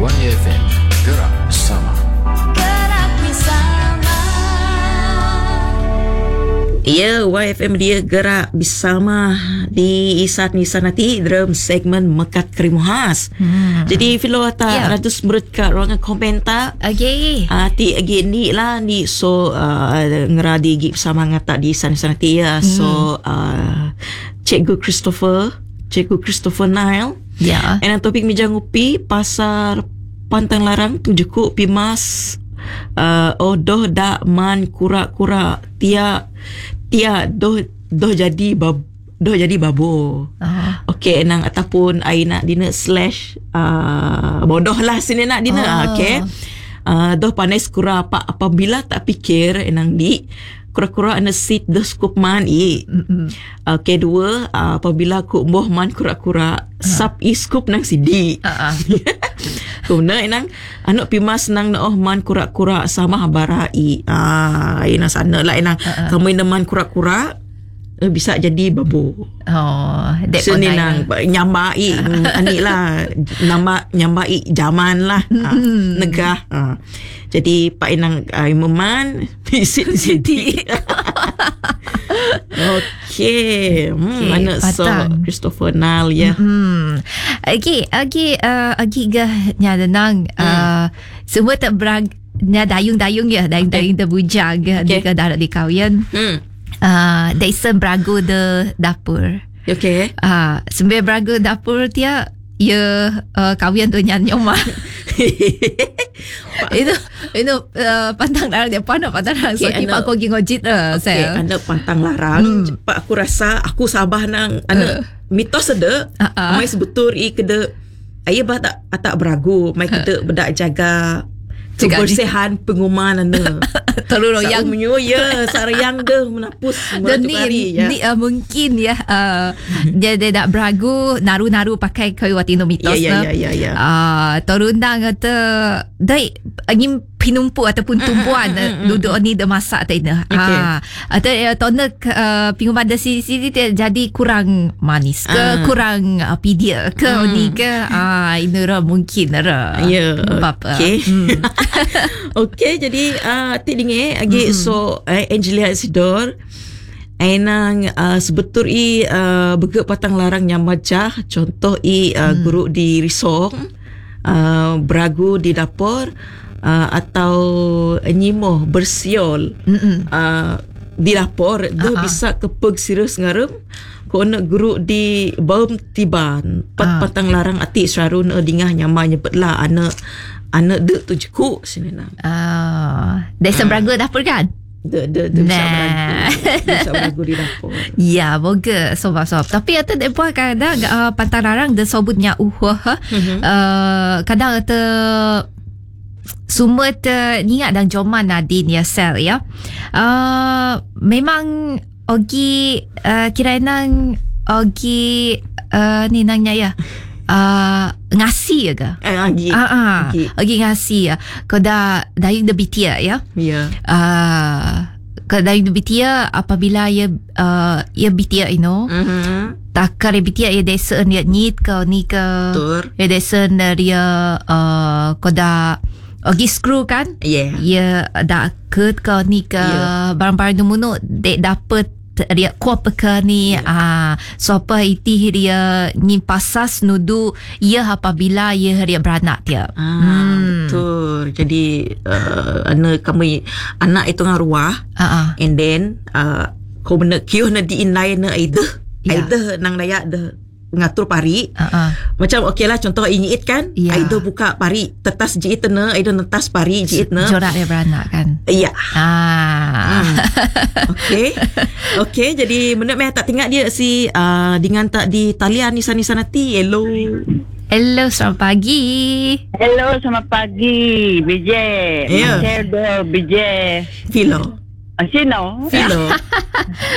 YFM, gerak bersama. Ya, YFM dia gerak bersama di Isat Nisa nanti dalam segmen Mekat Krimuhas. Jadi Filo tak ratus berut kat ruangan komentar. Okay. Ti agi ni lah ni so ngeradi gi bersama ngata di Isat Nisa nanti ya. So Cikgu Christopher Nile. Ya. And topik mijang upi pasar Pantang Larang tujuku pimas. Doh dak man kura-kura tia doh jadi babo. Okey nang ataupun ai nak dina slash bodoh lah sini nak dina. Okey. Doh panis kura apa apabila tak fikir nang di kura-kura ana sit doh skup man i. Okey dua apabila ku boh man kura-kura sap i skup nang sidi. Kuna inang anak pimas nang man kura-kura sama habarai. Ina sana lah inang kamu inaman kura-kura bisa jadi babu. Sini nang nyambai ani lah nama nyambai zaman lah negah. Jadi pak inang imaman visit city. Okay. Mana so Christopher Nile ya. Agi gah nya denang semua tak berang nya dayung ya dayung terbujang di darat di kawian. Daisen brago de dapur. Okay. Sembe brago dapur dia ya kawian tu nyanyi mah. Itu pantang larang dia pantang larang so kita aku pergi ngojit saya. Anda pantang larang. Pak aku rasa aku sabah nang anda mitos ada. Mai sebetul kede ayah bah tak beragu mai kede bedak jaga kebersihan pengumuman anda. Terus yang menyo ya sarang deh menapus ni mungkin ya dia tak beragu naru pakai kayu watino mitos terundang kata dai angin pinumpu ataupun tumpuan duduk ni dah masak tak ina atau toner pengumuman dari sini jadi kurang manis ke kurang pidia ke ni ke ini mungkin okey okey jadi tidinge agi so Angelia Isidor ainang sebetul begek patang larang nyamajah contoh guru di risong beragu di dapur atau nyimoh bersiol di dapur tu bisa kepeg serius ngarem kona guru di bom tiban patang larang ati sarun dingah nyama nyebetlah anak dek tu jeku sini nak. Desa beragu dapur kan? Bisa beragu di dapur. Ya, boga sob. Tapi ada depa kadang pantang larang de sobutnya kadang ada semua niat dan joman Nadine ya sel ya. Memang ogi kira-kira ogi ni nangnya ya. Ngasih ke? Ogi ngasih ya. Kada dayung de bitia ya. Ya. Kada dayung de bitia apabila ia bitia takar bitia ia desa niat nyit ke ni ke. Ia desa dia kada ogi screw kan? Ia dak ket ke ni ke barang-barang dumuno dek dapat dia kuap ke ni so apa iti dia nyimpasas nudu ia apabila ia dia beranak dia betul jadi anak itu ngaruah and then kau benar kio na diinlay na either nang layak dah ngatur pari macam okey lah contoh inyiit kan aido buka pari tetas jiit na aido netas pari jiit na jorak dia beranak kan okey jadi menurut meh tak tinggal dia si dengan tak di talian Nisa nanti hello selamat pagi BJ Macedo BJ Philo